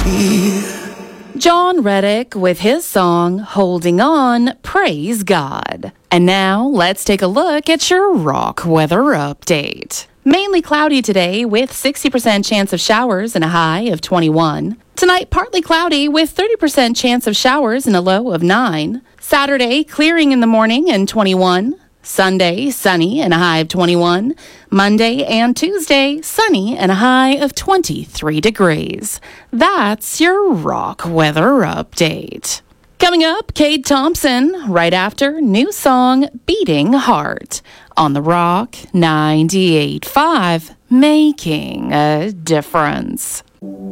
John Reddick with his song, Holding On, Praise God. And now, let's take a look at your rock weather update. Mainly cloudy today with 60% chance of showers and a high of 21. Tonight, partly cloudy with 30% chance of showers and a low of 9. Saturday, clearing in the morning and 21. Sunday, sunny and a high of 21. Monday and Tuesday, sunny and a high of 23 degrees. That's your rock weather update. Coming up, Cade Thompson, right after new song, Beating Heart, on the Rock 98.5, Making a Difference.